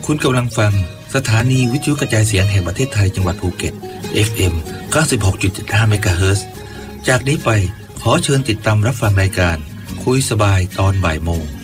คุณกำลังฟังสถานีวิทยุกระจายเสียงแห่งประเทศไทยจังหวัดภูเก็ต FM 96.75 เมกะเฮิรตซ์จากนี้ไปขอเชิญติดตามรับฟังรายการคุยสบายตอนบ่ายโมง